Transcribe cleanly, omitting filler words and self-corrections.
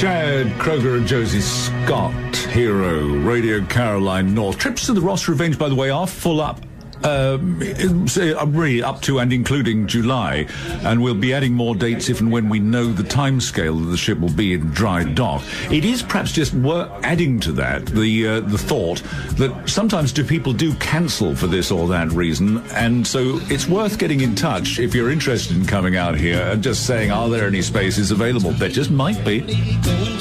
Chad Kroger and Josie Scott, Hero, Radio Caroline North. Trips to the Ross Revenge, by the way, are full up. Really up to and including July, and we'll be adding more dates if and when we know the timescale that the ship will be in dry dock. It is perhaps just worth adding to that the thought that sometimes people do cancel for this or that reason, and so it's worth getting in touch if you're interested in coming out here and just saying, are there any spaces available? There just might be.